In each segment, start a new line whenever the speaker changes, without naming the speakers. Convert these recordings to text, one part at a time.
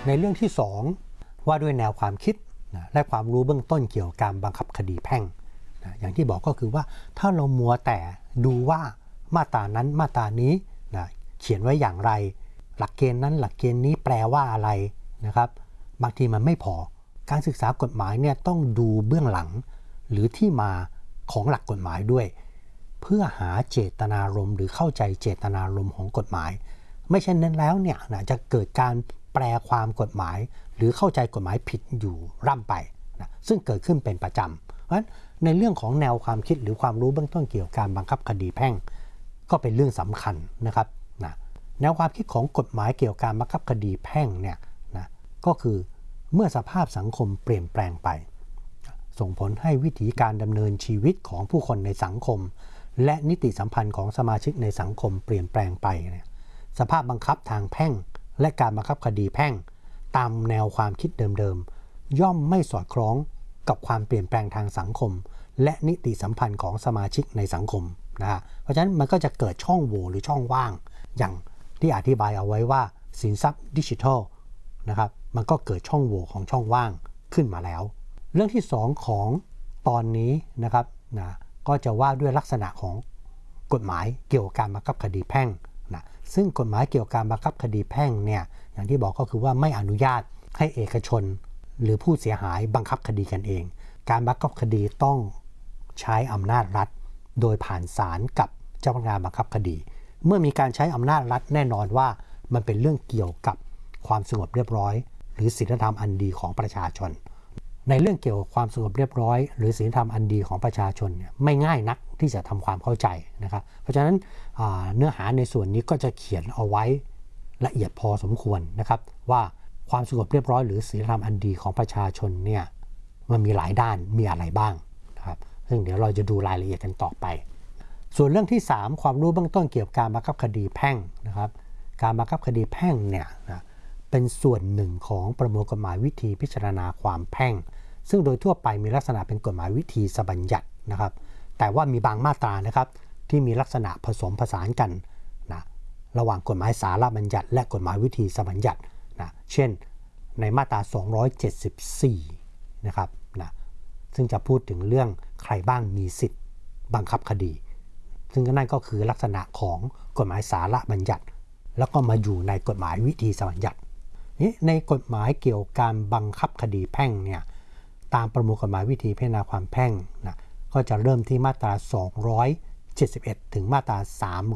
ในเรื่องที่2ว่าด้วยแนวความคิดและความรู้เบื้องต้นเกี่ยวกับการบังคับคดีแพ่งอย่างที่บอกก็คือว่าถ้าเรามัวแต่ดูว่ามาตรานั้นมาตรานี้เขียนไว้อย่างไรหลักเกณฑ์นั้นหลักเกณฑ์นี้แปลว่าอะไรนะครับบางทีมันไม่พอการศึกษากฎหมายเนี่ยต้องดูเบื้องหลังหรือที่มาของหลักกฎหมายด้วยเพื่อหาเจตนารมณ์หรือเข้าใจเจตนารมณ์ของกฎหมายไม่เช่นนั้นแล้วเนี่ยจะเกิดการแปลความกฎหมายหรือเข้าใจกฎหมายผิดอยู่ร่ำไปซึ่งเกิดขึ้นเป็นประจำเพราะฉะนั้นในเรื่องของแนวความคิดหรือความรู้เบื้องต้นเกี่ยวกับการบังคับคดีแพ่งก็เป็นเรื่องสำคัญนะครับแนวความคิดของกฎหมายเกี่ยวกับการบังคับคดีแพ่งเนี่ยก็คือเมื่อสภาพสังคมเปลี่ยนแปลงไปส่งผลให้วิถีการดำเนินชีวิตของผู้คนในสังคมและนิติสัมพันธ์ของสมาชิกในสังคมเปลี่ยนแปลงไปสภาพบังคับทางแพ่งและการบังคับคดีแพ่งตามแนวความคิดเดิมๆย่อมไม่สอดคล้องกับความเปลี่ยนแปลงทางสังคมและนิติสัมพันธ์ของสมาชิกในสังคมเพราะฉะนั้นมันก็จะเกิดช่องโหว่หรือช่องว่างอย่างที่อธิบายเอาไว้ว่าสินทรัพย์ดิจิทัลนะครับมันก็เกิดช่องโหว่ของช่องว่างขึ้นมาแล้วเรื่องที่2ของตอนนี้นะครับก็จะว่าด้วยลักษณะของกฎหมายเกี่ยวกับการบังคับคดีแพ่งซึ่งกฎหมายเกี่ยวกับการบังคับคดีแพ่งเนี่ยอย่างที่บอกก็คือว่าไม่อนุญาตให้เอกชนหรือผู้เสียหายบังคับคดีกันเองการบังคับคดีต้องใช้อำนาจรัฐโดยผ่านศาลกับเจ้าพนักงานบังคับคดีเมื่อมีการใช้อำนาจรัฐแน่นอนว่ามันเป็นเรื่องเกี่ยวกับความสงบเรียบร้อยหรือศีลธรรมอันดีของประชาชนในเรื่องเกี่ยวกับความสงบเรียบร้อยหรือศีลธรรมอันดีของประชาชนเนี่ยไม่ง่ายนักที่จะทำความเข้าใจนะครับเพราะฉะนั้นเนื้อหาในส่วนนี้ก็จะเขียนเอาไว้ละเอียดพอสมควรนะครับว่าความสงบเรียบร้อยหรือศีลธรรมอันดีของประชาชนเนี่ยมันมีหลายด้านมีอะไรบ้างนะครับซึ่งเดี๋ยวเราจะดูรายละเอียดกันต่อไปส่วนเรื่องที่3ความรู้เบื้องต้นเกี่ยวกับการบังคับคดีแพ่งนะครับการบังคับคดีแพ่งเนี่ยเป็นส่วนหนึ่งของประมวลกฎหมายวิธีพิจารณาความแพ่งซึ่งโดยทั่วไปมีลักษณะเป็นกฎหมายวิธีบัญญัตินะครับแต่ว่ามีบางมาตรานะครับที่มีลักษณะผสมผสานกันระหว่างกฎหมายสาระบัญญัติและกฎหมายวิธีบัญญัติเช่นในมาตรา274นะครับซึ่งจะพูดถึงเรื่องใครบ้างมีสิทธิ์บังคับคดีซึ่งนั่นก็คือลักษณะของกฎหมายสาระบัญญัติแล้วก็มาอยู่ในกฎหมายวิธีบัญญัติในกฎหมายเกี่ยวกับการบังคับคดีแพ่งเนี่ยตามประมวลกฎหมายวิธีพิจารณาความแพ่งก็จะเริ่มที่มาตรา271ถึงมาตรา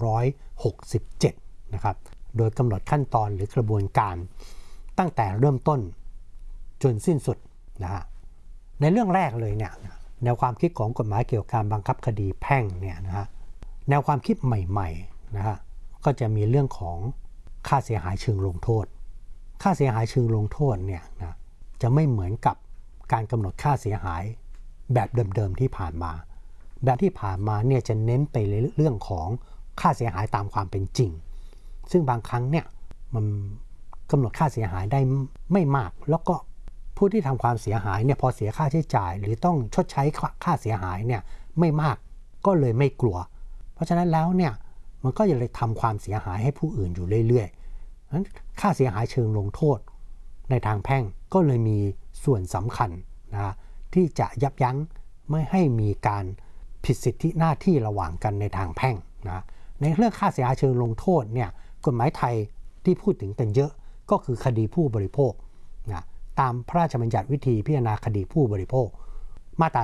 367นะครับโดยกำหนดขั้นตอนหรือกระบวนการตั้งแต่เริ่มต้นจนสิ้นสุดในเรื่องแรกเลยเนี่ยแนวความคิดของกฎหมายเกี่ยวกับการบังคับคดีแพ่งเนี่ยแนวความคิดใหม่ๆก็จะมีเรื่องของค่าเสียหายเชิงลงโทษค่าเสียหายเชิงลงโทษเนี่ยจะไม่เหมือนกับการกำหนดค่าเสียหายแบบเดิมๆที่ผ่านมาแบบที่ผ่านมาเนี่ยจะเน้นไปเรื่องของค่าเสียหายตามความเป็นจริงซึ่งบางครั้งเนี่ยมันกำหนดค่าเสียหายได้ไม่มากแล้วก็ผู้ที่ทำความเสียหายเนี่ยพอเสียค่าใช้จ่ายหรือต้องชดใช้ค่าเสียหายเนี่ยไม่มากก็เลยไม่กลัวเพราะฉะนั้นแล้วเนี่ยมันก็จะเลยทำความเสียหายให้ผู้อื่นอยู่เรื่อยๆนั้นค่าเสียหายเชิงลงโทษในทางแพ่งก็เลยมีส่วนสำคัญที่จะยับยั้งไม่ให้มีการผิดสิทธิหน้าที่ระหว่างกันในทางแพ่งในเรื่องค่าเสียหายเชิงลงโทษเนี่ยกฎหมายไทยที่พูดถึงกันเยอะก็คือคดีผู้บริโภคตามพระราชบัญญัติวิธีพิจารณาคดีผู้บริโภคมาตรา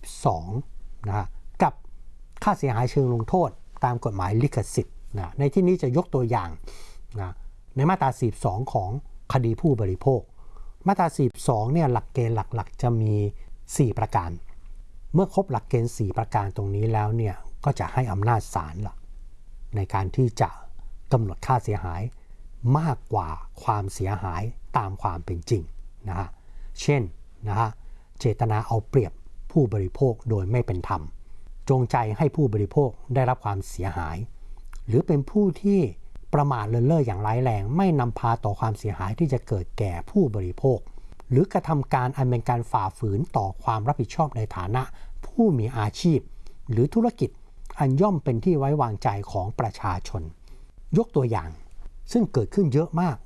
42กับค่าเสียหายเชิงลงโทษตามกฎหมายลิขสิทธิ์ในที่นี้จะยกตัวอย่างในมาตรา42ของคดีผู้บริโภคมาตรา42เนี่ยหลักเกณฑ์หลักๆจะมี4ประการเมื่อครบหลักเกณฑ์4ประการตรงนี้แล้วเนี่ยก็จะให้อำนาจศาลในการที่จะกำหนดค่าเสียหายมากกว่าความเสียหายตามความเป็นจริงเช่นเจตนาเอาเปรียบผู้บริโภคโดยไม่เป็นธรรมจงใจให้ผู้บริโภคได้รับความเสียหายหรือเป็นผู้ที่ประมาทเลินเล่ออย่างร้ายแรงไม่นำพาต่อความเสียหายที่จะเกิดแก่ผู้บริโภคหรือกระทำการอันเป็นการฝ่าฝืนต่อความรับผิดชอบในฐานะผู้มีอาชีพหรือธุรกิจอันย่อมเป็นที่ไว้วางใจของประชาชนยกตัวอย่างซึ่งเกิดขึ้นเยอะมาก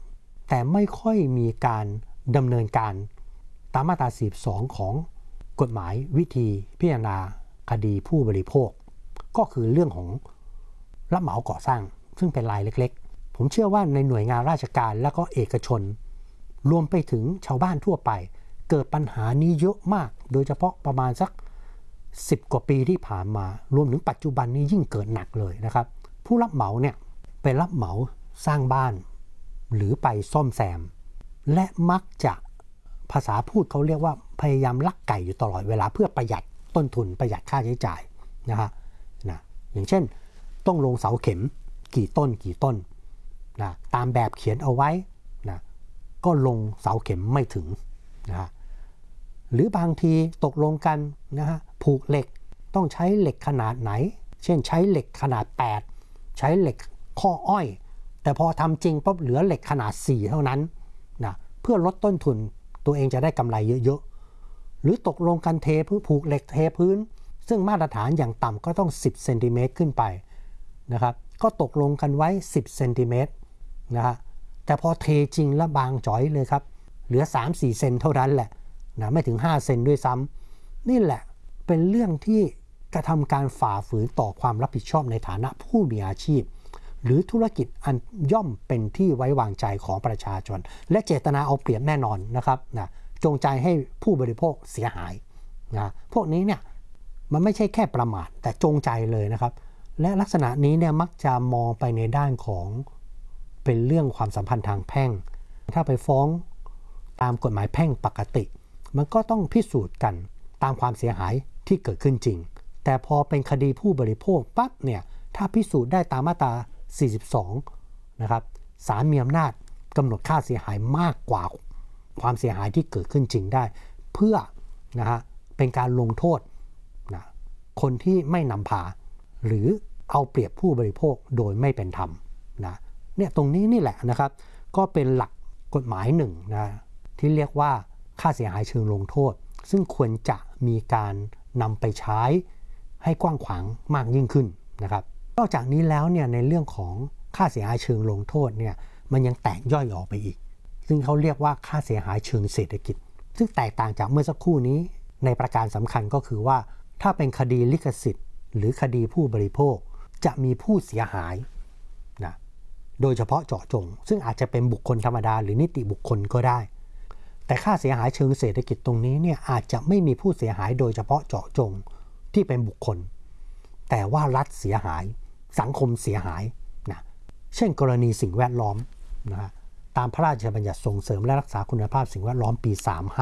แต่ไม่ค่อยมีการดำเนินการตามมาตรา42ของกฎหมายวิธีพิจารณาคดีผู้บริโภคก็คือเรื่องของรับเหมาก่อสร้างซึ่งเป็นรายเล็กๆผมเชื่อว่าในหน่วยงานราชการและก็เอกชนรวมไปถึงชาวบ้านทั่วไปเกิดปัญหานี้เยอะมากโดยเฉพาะประมาณสัก10 กว่าปีที่ผ่านมารวมถึงปัจจุบันนี้ยิ่งเกิดหนักเลยนะครับผู้รับเหมาเนี่ยไปรับเหมาสร้างบ้านหรือไปซ่อมแซมและมักจะภาษาพูดเขาเรียกว่าพยายามลักไก่อยู่ตลอดเวลาเพื่อประหยัดต้นทุนประหยัดค่าใช้จ่ายนะอย่างเช่นต้องลงเสาเข็มกี่ต้นนะตามแบบเขียนเอาไว้นะก็ลงเสาเข็มไม่ถึงนะหรือบางทีตกลงกันนะฮะผูกเหล็กต้องใช้เหล็กขนาดไหนเช่นใช้เหล็กขนาด8ใช้เหล็กข้ออ้อยแต่พอทำจริงปุ๊บเหลือเหล็กขนาด4เท่านั้นนะเพื่อลดต้นทุนตัวเองจะได้กำไรเยอะๆหรือตกลงกันเทพื้นผูกเหล็กเทพื้นซึ่งมาตรฐานอย่างต่ำก็ต้อง10 เซนติเมตรขึ้นไปนะครับก็ตกลงกันไว้10 เซนติเมตรนะฮะแต่พอเทจริงแล้วบางจ๋อยเลยครับเหลือ 3-4 เซนเท่านั้นแหละนะไม่ถึง5 เซนด้วยซ้ำนี่แหละเป็นเรื่องที่กระทำการฝ่าฝืนต่อความรับผิดชอบในฐานะผู้มีอาชีพหรือธุรกิจอันย่อมเป็นที่ไว้วางใจของประชาชนและเจตนาเอาเปรียบแน่นอนนะครับนะจงใจให้ผู้บริโภคเสียหายนะพวกนี้เนี่ยมันไม่ใช่แค่ประมาทแต่จงใจเลยนะครับและลักษณะนี้เนี่ยมักจะมองไปในด้านของเป็นเรื่องความสัมพันธ์ทางแพ่งถ้าไปฟ้องตามกฎหมายแพ่งปกติมันก็ต้องพิสูจน์กันตามความเสียหายที่เกิดขึ้นจริงแต่พอเป็นคดีผู้บริโภคปั๊บเนี่ยถ้าพิสูจน์ได้ตามมาตรา42นะครับศาลมีอำนาจกำหนดค่าเสียหายมากกว่าความเสียหายที่เกิดขึ้นจริงได้เพื่อนะฮะเป็นการลงโทษนะคนที่ไม่นำพาหรือเอาเปรียบผู้บริโภคโดยไม่เป็นธรรมนะเนี่ยตรงนี้นี่แหละนะครับก็เป็นหลักกฎหมายหนึ่งนะที่เรียกว่าค่าเสียหายเชิงลงโทษซึ่งควรจะมีการนำไปใช้ให้กว้างขวางมากยิ่งขึ้นนะครับนอกจากนี้แล้วเนี่ยในเรื่องของค่าเสียหายเชิงลงโทษเนี่ยมันยังแตกย่อยออกไปอีกซึ่งเขาเรียกว่าค่าเสียหายเชิงเศรษฐกิจซึ่งแตกต่างจากเมื่อสักครู่นี้ในประการสำคัญก็คือว่าถ้าเป็นคดีลิขสิทธิ์หรือคดีผู้บริโภคจะมีผู้เสียหายนะโดยเฉพาะเจาะจงซึ่งอาจจะเป็นบุคคลธรรมดาหรือนิติบุคคลก็ได้แต่ค่าเสียหายเชิงเศรษฐกิจตรงนี้เนี่ยอาจจะไม่มีผู้เสียหายโดยเฉพาะเจาะจงที่เป็นบุคคลแต่ว่ารัฐเสียหายสังคมเสียหายนะเช่นกรณีสิ่งแวดล้อมนะฮะตามพระราชบัญญัติส่งเสริมและรักษาคุณภาพสิ่งแวดล้อมปี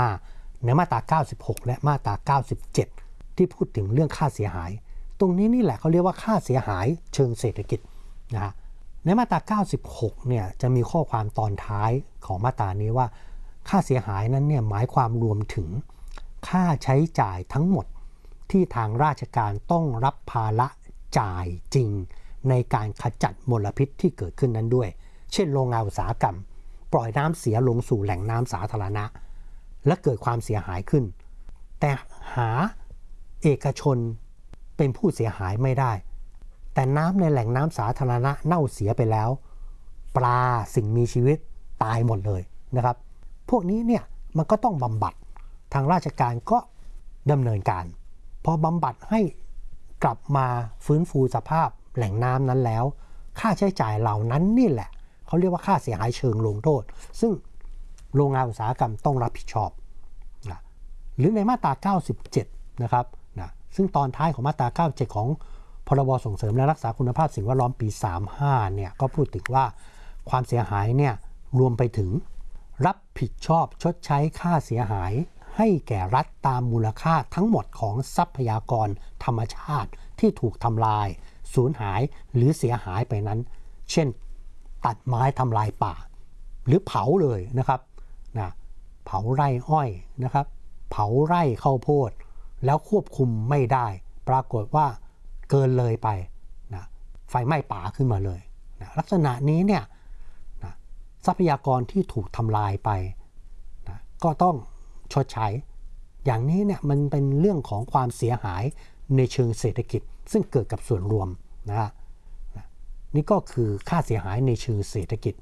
35ในมาตรา96และมาตรา97ที่พูดถึงเรื่องค่าเสียหายตรงนี้นี่แหละเขาเรียกว่าค่าเสียหายเชิงเศรษฐกิจนะฮะในมาตรา96เนี่ยจะมีข้อความตอนท้ายของมาตรานี้ว่าค่าเสียหายนั้นเนี่ยหมายความรวมถึงค่าใช้จ่ายทั้งหมดที่ทางราชการต้องรับภาระจ่ายจริงในการขจัดมลพิษที่เกิดขึ้นนั้นด้วยเช่นโรงงานอุตสาหกรรมปล่อยน้ำเสียลงสู่แหล่งน้ำสาธารณะและเกิดความเสียหายขึ้นแต่หาเอกชนเป็นผู้เสียหายไม่ได้แต่น้ำในแหล่งน้ำสาธารณะเน่าเสียไปแล้วปลาสิ่งมีชีวิตตายหมดเลยนะครับพวกนี้เนี่ยมันก็ต้องบำบัดทางราชการก็ดำเนินการพอบำบัดให้กลับมาฟื้นฟูสภาพแหล่งน้ำนั้นแล้วค่าใช้จ่ายเหล่านั้นนี่แหละเขาเรียกว่าค่าเสียหายเชิงลงโทษซึ่งโรงงานอุตสาหกรรมต้องรับผิดชอบนะหรือในมาตรา97นะครับนะซึ่งตอนท้ายของมาตรา97ของพรบส่งเสริมและรักษาคุณภาพสิ่งแวดล้อมปี35เนี่ยก็พูดถึงว่าความเสียหายเนี่ยรวมไปถึงรับผิดชอบชดใช้ค่าเสียหายให้แก่รัฐตามมูลค่าทั้งหมดของทรัพยากรธรรมชาติที่ถูกทำลายสูญหายหรือเสียหายไปนั้นเช่นตัดไม้ทำลายป่าหรือเผาเลยนะครับนะเผาไร่อ้อยนะครับเผาไร่ข้าวโพดแล้วควบคุมไม่ได้ปรากฏว่าเกินเลยไปนะไฟไหม้ป่าขึ้นมาเลยนะลักษณะนี้เนี่ยนะทรัพยากรที่ถูกทำลายไปนะก็ต้องชดใช้อย่างนี้เนี่ยมันเป็นเรื่องของความเสียหายในเชิงเศรษฐกิจซึ่งเกิดกับส่วนรวมนะนี่ก็คือค่าเสียหายในเชิงเศรษฐกิจ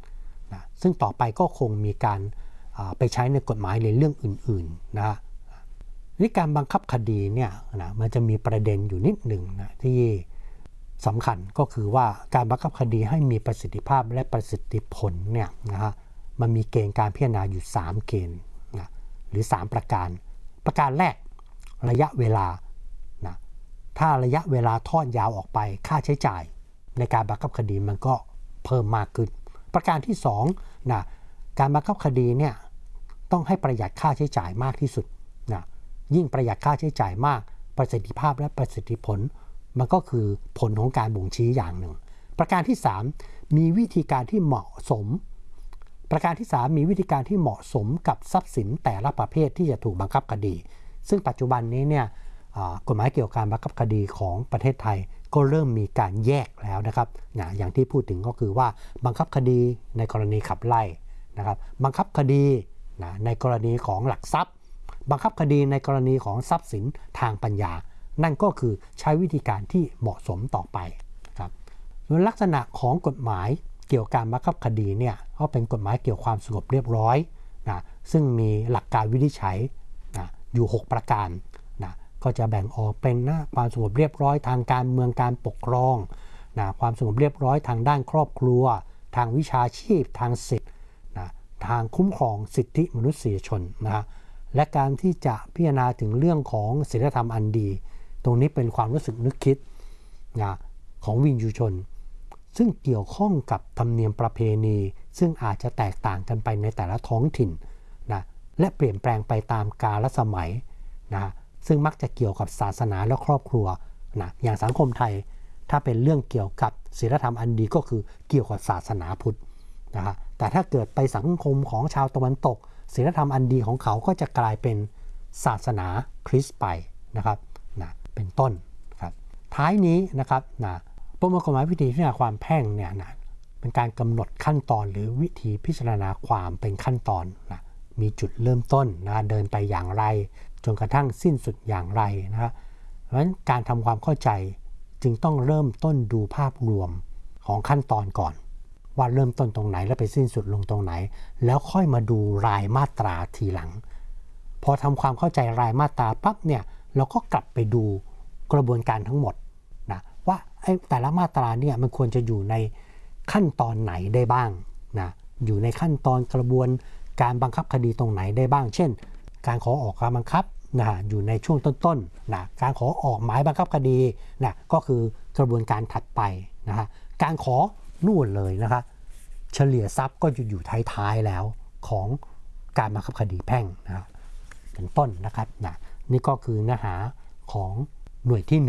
นะซึ่งต่อไปก็คงมีการไปใช้ในกฎหมายในเรื่องอื่นๆนะนี่การบังคับคดีเนี่ยนะมันจะมีประเด็นอยู่นิดหนึ่งนะที่สำคัญก็คือว่าการบังคับคดีให้มีประสิทธิภาพและประสิทธิผลเนี่ยนะฮะมันมีเกณฑ์การพิจารณาอยู่3เกณฑ์นะหรือ3ประการแรกระยะเวลานะถ้าระยะเวลาทอดยาวออกไปค่าใช้จ่ายในการบังคับคดีมันก็เพิ่มมากขึ้นประการที่2นะการบังคับคดีเนี่ยต้องให้ประหยัดค่าใช้จ่ายมากที่สุดนะยิ่งประหยัดค่าใช้จ่ายมากประสิทธิภาพและประสิทธิผลมันก็คือผลของการบ่งชี้อย่างหนึ่งประการที่3มีวิธีการที่เหมาะสมประการที่3มีวิธีการที่เหมาะสมกับทรัพย์สินแต่ละประเภทที่จะถูกบังคับคดีซึ่งปัจจุบันนี้เนี่ยกฎหมายเกี่ยวกับการบังคับคดีของประเทศไทยก็เริ่มมีการแยกแล้วนะครับอย่างที่พูดถึงก็คือว่าบังคับคดีในกรณีขับไล่นะครับบังคับคดีในกรณีของหลักทรัพย์บังคับคดีในกรณีของทรัพย์สินทางปัญญานั่นก็คือใช้วิธีการที่เหมาะสมต่อไปครับส่วนลักษณะของกฎหมายเกี่ยวกับการบังคับคดีเนี่ยก็เป็นกฎหมายเกี่ยวกับความสงบเรียบร้อยนะซึ่งมีหลักการวินิจฉัยนะอยู่6ประการนะก็จะแบ่งออกเป็นความสงบเรียบร้อยทางการเมืองการปกครองนะความสงบเรียบร้อยทางด้านครอบครัวทางวิชาชีพทางสิทธินะทางคุ้มครองสิทธิมนุษยชนนะและการที่จะพิจารณาถึงเรื่องของศีลธรรมอันดีตรงนี้เป็นความรู้สึกนึกคิดนะของวินยูชนซึ่งเกี่ยวข้องกับธรรมเนียมประเพณีซึ่งอาจจะแตกต่างกันไปในแต่ละท้องถิ่นนะและเปลี่ยนแปลงไปตามกาลสมัยนะซึ่งมักจะเกี่ยวกับศาสนาและครอบครัวนะอย่างสังคมไทยถ้าเป็นเรื่องเกี่ยวกับศีลธรรมอันดีก็คือเกี่ยวกับศาสนาพุทธนะฮะแต่ถ้าเกิดไปสังคมของชาวตะวันตกศีลธรรมอันดีของเขาก็จะกลายเป็นศาสนาคริสต์ไปนะครับนะเป็นต้นครับท้ายนี้นะครับนะประมวลกฎหมายวิธีพิจารณาความแพ่งเนี่ยนะเป็นการกำหนดขั้นตอนหรือวิธีพิจารณาความเป็นขั้นตอนนะมีจุดเริ่มต้นนะเดินไปอย่างไรจนกระทั่งสิ้นสุดอย่างไรนะครับเพราะฉะนั้นการทำความเข้าใจจึงต้องเริ่มต้นดูภาพรวมของขั้นตอนก่อนว่าเริ่มต้นตรงไหนแล้วไปสิ้นสุดลงตรงไหนแล้วค่อยมาดูรายมาตราทีหลังพอทำความเข้าใจรายมาตราปั๊บเนี่ยเราก็กลับไปดูกระบวนการทั้งหมดนะว่าแต่ละมาตราเนี่ยมันควรจะอยู่ในขั้นตอนไหนได้บ้างนะอยู่ในขั้นตอนกระบวนการบังคับคดีตรงไหนได้บ้างเช่นการขอออกการบังคับนะอยู่ในช่วงต้นๆนะการขอออกหมายบังคับคดีนะก็คือกระบวนการถัดไปนะฮะการขอนู่นเลยนะคะเฉลี่ยทรัพย์ก็จะอยู่ท้ายๆแล้วของการบังคับคดีแพ่งนะเป็นต้นนะครับนะนี่ก็คือเนื้อหาของหน่วยที่1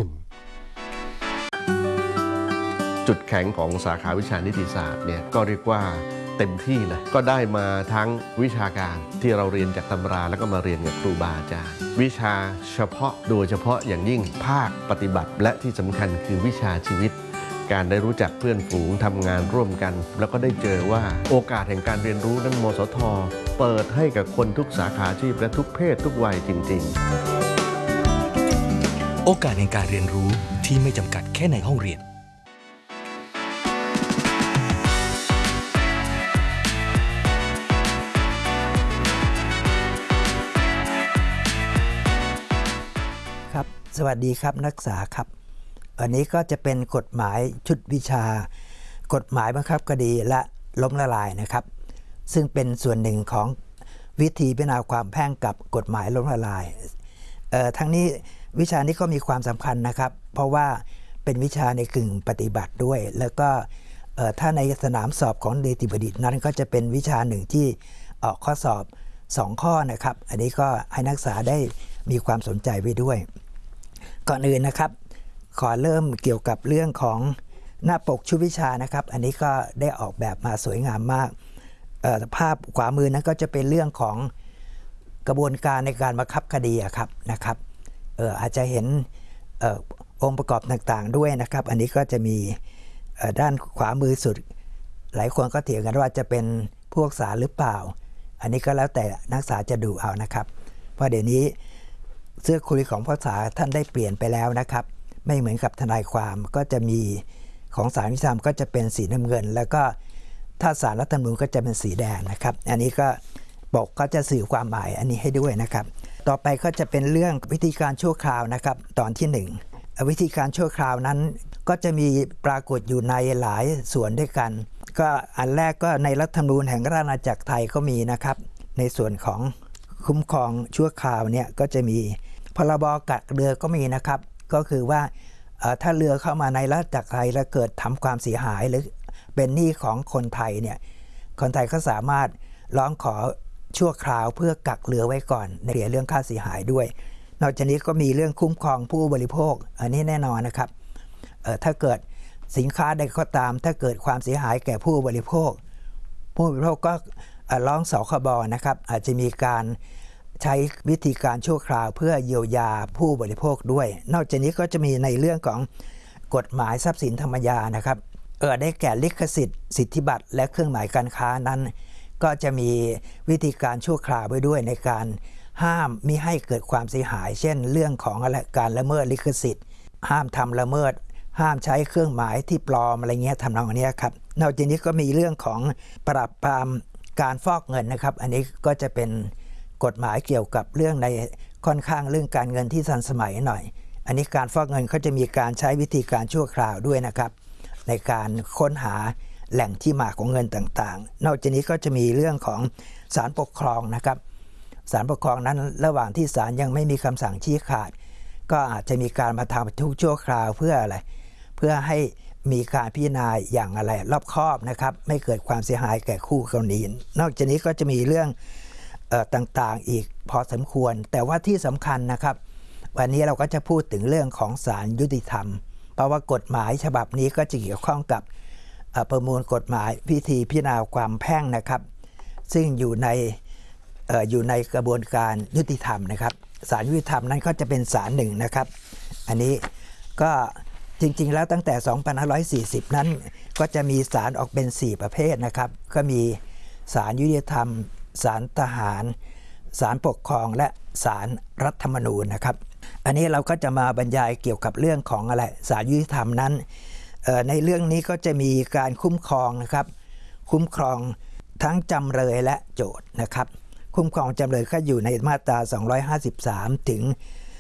จุดแข็งของสาขาวิชานิติศาสตร์เนี่ยก็เรียกว่าเต็มที่เลยก็ได้มาทั้งวิชาการที่เราเรียนจากตำราแล้วก็มาเรียนกับครูบาอาจารย์วิชาเฉพาะโดยเฉพาะอย่างยิ่งภาคปฏิบัติและที่สำคัญคือวิชาชีวิตการได้รู้จักเพื่อนฝูงทำงานร่วมกันแล้วก็ได้เจอว่าโอกาสแห่งการเรียนรู้นั้นมสท.เปิดให้กับคนทุกสาขาอาชีพและทุกเพศทุกวัยจริง
ๆโอกาสแห่งการเรียนรู้ที่ไม่จำกัดแค่ในห้องเรียน
ครับสวัสดีครับนักศึกษาครับวันนี้ก็จะเป็นกฎหมายชุดวิชากฎหมายบังคับคดีและล้มละลายนะครับซึ่งเป็นส่วนหนึ่งของวิธีพิจารณาความแพ่งกับกฎหมายล้มละลายทั้งนี้วิชานี้ก็มีความสำคัญนะครับเพราะว่าเป็นวิชาในกึ่งปฏิบัติด้วยแล้วก็ถ้าในสนามสอบของเนติบัณฑิตนั้นก็จะเป็นวิชาหนึ่งที่ออกข้อสอบ2ข้อนะครับอันนี้ก็ให้นักศึกษาได้มีความสนใจไว้ด้วยก่อนอื่นนะครับขอเริ่มเกี่ยวกับเรื่องของหน้าปกชุดวิชานะครับอันนี้ก็ได้ออกแบบมาสวยงามมากภาพขวามือนั้นก็จะเป็นเรื่องของกระบวนการในการบังคับคดีนะครับอาจจะเห็นองค์ประกอบต่างๆด้วยนะครับอันนี้ก็จะมีด้านขวามือสุดหลายคนก็เถียงกันว่าจะเป็นผู้พิพากษาหรือเปล่าอันนี้ก็แล้วแต่นักศึกษาจะดูเอานะครับเพราะเดี๋ยวนี้เสื้อคุยของผู้พิพากษาท่านได้เปลี่ยนไปแล้วนะครับไม่เหมือนกับทนายความก็จะมีของศาลยุติธรรมก็จะเป็นสีน้ำเงินแล้วก็ถ้าศาลรัฐธรรมนูญก็จะเป็นสีแดงนะครับอันนี้ก็บอกก็จะสื่อความหมายอันนี้ให้ด้วยนะครับต่อไปก็จะเป็นเรื่องวิธีการชั่วคราวนะครับตอนที่1วิธีการชั่วคราวนั้นก็จะมีปรากฏอยู่ในหลายส่วนด้วยกันก็อันแรกก็ในรัฐธรรมนูญแห่งราชอาณาจักรไทยก็มีนะครับในส่วนของคุ้มครองชั่วคราวเนี่ยก็จะมีพรบกักเรือก็มีนะครับก็คือว่าถ้าเรือเข้ามาในราชอาณาจักรไทยแล้วเกิดทำความเสียหายหรือเป็นหนี้ของคนไทยเนี่ยคนไทยก็สามารถร้องขอชั่วคราวเพื่อกักเรือไว้ก่อนในเรื่องค่าเสียหายด้วยนอกจากนี้ก็มีเรื่องคุ้มครองผู้บริโภคอันนี้แน่นอนนะครับถ้าเกิดสินค้าใดก็ตามถ้าเกิดความเสียหายแก่ผู้บริโภคก็ร้องสคบนะครับอาจจะมีการใช้วิธีการชั่วคราวเพื่อเยียวยาผู้บริโภคด้วยนอกจากนี้ก็จะมีในเรื่องของกฎหมายทรัพย์สินธรรมยานะครับได้แก่ลิขสิทธิ์สิทธิบัตรและเครื่องหมายการค้านั้นก็จะมีวิธีการชั่วคราวไว้ด้วยในการห้ามมิให้เกิดความเสียหายเช่นเรื่องของการละเมิดลิขสิทธิ์ห้ามทำละเมิดห้ามใช้เครื่องหมายที่ปลอมอะไรเงี้ยทำนองนี้ครับนอกจากนี้ก็มีเรื่องของปราบปรามการฟอกเงินนะครับอันนี้ก็จะเป็นกฎหมายเกี่ยวกับเรื่องในค่อนข้างเรื่องการเงินที่ทันสมัยหน่อยอันนี้การฟอกเงินเขาจะมีการใช้วิธีการชั่วคราวด้วยนะครับในการค้นหาแหล่งที่มาของเงินต่างๆนอกจากนี้ก็จะมีเรื่องของศาลปกครองนะครับศาลปกครองนั้นระหว่างที่ศาลยังไม่มีคำสั่งชี้ขาดก็อาจจะมีการมาทำทุกชั่วคราวเพื่ออะไรเพื่อให้มีการพิจารณาอย่างรอบคอบนะครับไม่เกิดความเสียหายแก่คู่กรณีนอกจากนี้ก็จะมีเรื่องต่างๆอีกพอสมควรแต่ว่าที่สำคัญนะครับวันนี้เราก็จะพูดถึงเรื่องของศาลยุติธรรมเพราะว่ากฎหมายฉบับนี้ก็จะเกี่ยวข้องกับประมวลกฎหมายวิธีพิจารณาความแพ่งนะครับซึ่งอยู่ในกระบวนการยุติธรรมนะครับศาลยุติธรรมนั้นก็จะเป็นศาลหนึ่งนะครับอันนี้ก็จริงๆแล้วตั้งแต่ 2540 นั้นก็จะมีศาลออกเป็น4ประเภทนะครับก็มีศาลยุติธรรมศาลทหารศาลปกครองและศาลรัฐธรรมนูญนะครับอันนี้เราก็จะมาบรรยายเกี่ยวกับเรื่องของศาลยุติธรรมนั้นในเรื่องนี้ก็จะมีการคุ้มครองนะครับคุ้มครองทั้งจำเลยและโจทก์นะครับคุ้มครองจำเลยก็อยู่ในมาตรา253ถึง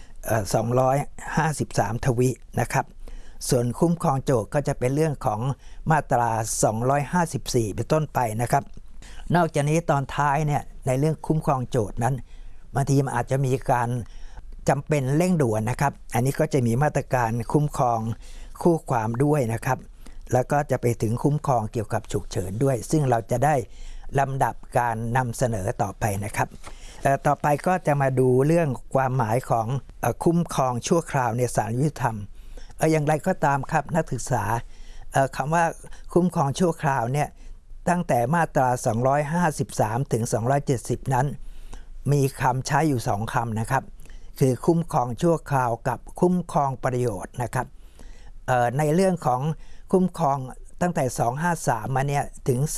253ทวินะครับส่วนคุ้มครองโจทก์ก็จะเป็นเรื่องของมาตรา254เป็นต้นไปนะครับนอกจากนี้ตอนท้ายเนี่ยในเรื่องคุ้มครองโจทก์นั้นบางทีมันอาจจะมีการจำเป็นเร่งด่วนนะครับอันนี้ก็จะมีมาตรการคุ้มครองคู่ความด้วยนะครับแล้วก็จะไปถึงคุ้มครองเกี่ยวกับฉุกเฉินด้วยซึ่งเราจะได้ลำดับการนำเสนอต่อไปนะครับต่อไปก็จะมาดูเรื่องความหมายของคุ้มครองชั่วคราวในศาลยุติธรรมอย่างไรก็ตามครับนักศึกษาคำว่าคุ้มครองชั่วคราวเนี่ยตั้งแต่มาตรา253ถึง270นั้นมีคำใช้อยู่2คำนะครับคือคุ้มครองชั่วคราวกับคุ้มครองประโยชน์นะครับในเรื่องของคุ้มครองตั้งแต่253มาเนี่ยถึง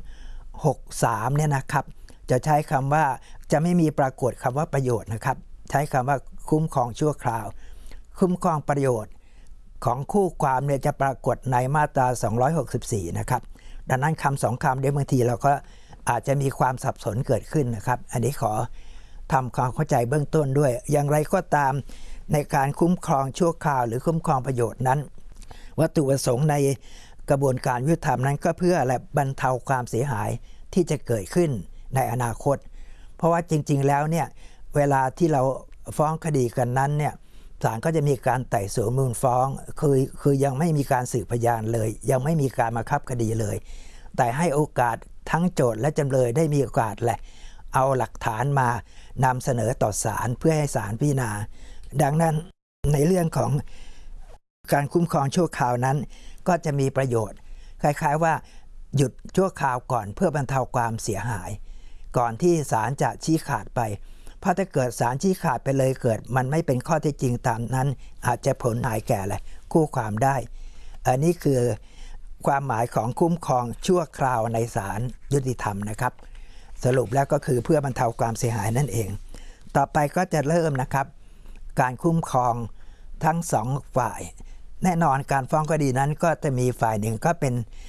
263เนี่ยนะครับจะใช้คำว่าจะไม่มีปรากฏคำว่าประโยชน์นะครับใช้คำว่าคุ้มครองชั่วคราวคุ้มครองประโยชน์ของคู่ความเนี่ยจะปรากฏในมาตรา264นะครับดังนั้นคำสองคำเดี๋ยวบางทีเราก็อาจจะมีความสับสนเกิดขึ้นนะครับอันนี้ขอทำความเข้าใจเบื้องต้นด้วยอย่างไรก็ตามในการคุ้มครองชั่วคราวหรือคุ้มครองประโยชน์นั้นวัตถุประสงค์ในกระบวนการยุติธรรมนั้นก็เพื่อบรรเทาความเสียหายที่จะเกิดขึ้นในอนาคตเพราะว่าจริงๆแล้วเนี่ยเวลาที่เราฟ้องคดีกันนั้นเนี่ยศาลก็จะมีการไต่สวนมูลฟ้องคือยังไม่มีการสืบพยานเลยยังไม่มีการบังคับคดีเลยแต่ให้โอกาสทั้งโจทก์และจำเลยได้มีโอกาสเอาหลักฐานมานำเสนอต่อศาลเพื่อให้ศาลพิจารณาดังนั้นในเรื่องของการคุ้มครองชั่วคราวนั้นก็จะมีประโยชน์คล้ายๆว่าหยุดชั่วคราวก่อนเพื่อบรรเทาความเสียหายก่อนที่ศาลจะชี้ขาดไปเพราะถ้าเกิดศาลชี้ขาดไปเลยเกิดมันไม่เป็นข้อเท็จจริงตามนั้นอาจจะผลหายแก่คู่ความได้อันนี้คือความหมายของคุ้มครองชั่วคราวในศาลยุติธรรมนะครับสรุปแล้วก็คือเพื่อบรรเทาความเสียหายนั่นเองต่อไปก็จะเริ่มนะครับการคุ้มครองทั้งสองฝ่ายแน่นอนการฟ้องคดีนั้นก็จะมีฝ่ายหนึ่งก็เป็น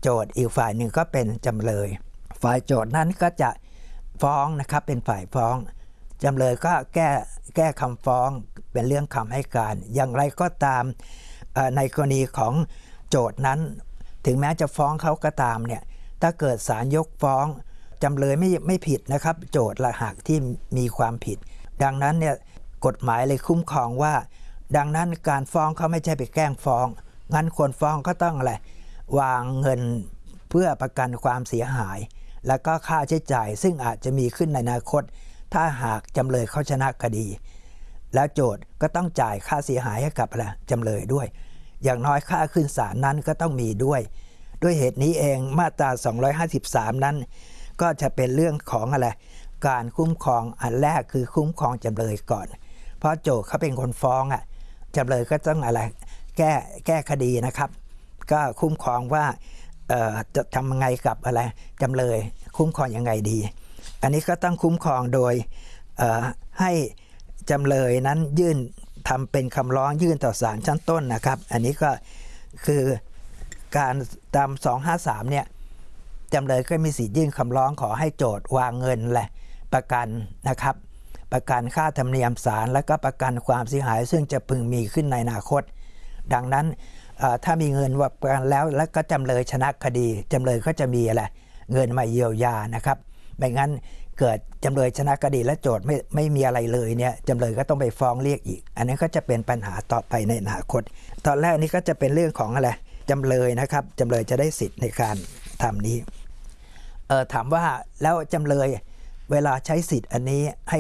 โจทย์อีกฝ่ายหนึ่งก็เป็นจำเลยฝ่ายโจทย์นั้นก็จะฟ้องนะครับเป็นฝ่ายฟ้องจำเลยก็แก้คำฟ้องเป็นเรื่องคำให้การอย่างไรก็ตามในกรณีของโจทย์นั้นถึงแม้จะฟ้องเขาก็ตามเนี่ยถ้าเกิดศาลยกฟ้องจำเลยไม่ผิดนะครับโจทย์ละหากที่มีความผิดดังนั้นเนี่ยกฎหมายเลยคุ้มครองว่าดังนั้นการฟ้องเขาไม่ใช่ไปแกล้งฟ้องงั้นคนฟ้องก็ต้องอะไรวางเงินเพื่อประกันความเสียหายแล้วก็ค่าใช้จ่ายซึ่งอาจจะมีขึ้นในอนาคตถ้าหากจำเลยเขาชนะคดีแล้วโจทย์ก็ต้องจ่ายค่าเสียหายให้กับอะไรจำเลยด้วยอย่างน้อยค่าขึ้นศาลนั้นก็ต้องมีด้วยเหตุนี้เองมาตรา253นั้นก็จะเป็นเรื่องของอะไรการคุ้มครองอันแรกคือคุ้มครองจำเลยก่อนเพราะโจทย์เขาเป็นคนฟ้องจำเลยก็ต้องอะไรแก้คดีนะครับก็คุ้มครองว่าจะทำยังไงกับอะไรจำเลยคุ้มครองยังไงดีอันนี้ก็ต้องคุ้มครองโดยให้จำเลยนั้นยื่นทำเป็นคำร้องยื่นต่อศาลชั้นต้นนะครับอันนี้ก็คือการตาม253เนี่ยจำเลยก็มีสิทธิ์ยื่นคำร้องขอให้โจทย์วางเงินและประกันนะครับประกันค่าธรรมเนียมศาลและก็ประกันความเสียหายซึ่งจะพึงมีขึ้นในอนาคตดังนั้นถ้ามีเงินว่าประกันแล้วก็จำเลยชนะคดีจำเลยก็จะมีอะไรเงินมาเยียวยานะครับไม่งั้นเกิดจำเลยชนะคดีและโจทย์ไม่มีอะไรเลยเนี่ยจำเลยก็ต้องไปฟ้องเรียกอีกอันนั้นก็จะเป็นปัญหาต่อไปในอนาคตตอนแรกนี้ก็จะเป็นเรื่องของอะไรจำเลยนะครับจำเลยจะได้สิทธิ์ในการทำนี้ถามว่าแล้วจำเลยเวลาใช้สิทธิ์อันนี้ให้